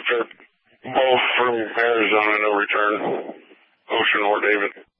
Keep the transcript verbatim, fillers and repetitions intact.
trip. Both from Arizona, no return. Ocean or David.